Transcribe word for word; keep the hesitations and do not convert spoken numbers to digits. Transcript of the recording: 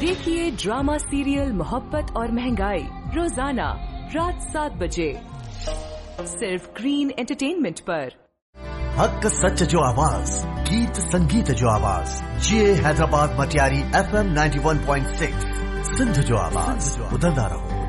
देखिए drama serial मोहब्बत और महंगाई रोजाना रात सात बजे सिर्फ ग्रीन एंटरटेनमेंट पर। हक सच जो आवाज, गीत संगीत जो आवाज, ये Hyderabad Matiari F M ninety one point six Sindh जो आवाज, बुधंदा रहो।